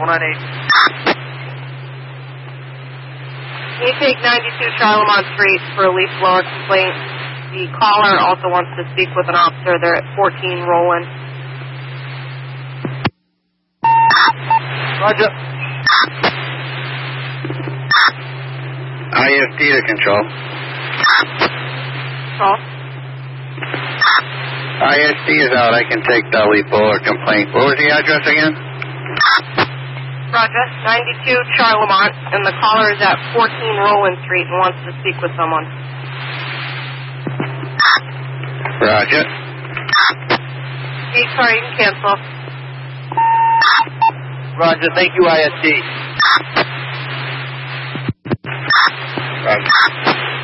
198. Can you take 92 Charlemont Street for a leaf blower complaint? The caller also wants to speak with an officer. They're at 14 Roland. Roger. ISD to control. Call. ISD is out. I can take the leaf blower complaint. What was the address again? Roger. 92 Charlemont, and the caller is at 14 Roland Street and wants to speak with someone. Roger. Sorry, you can cancel. Roger, thank you, ISD. Roger.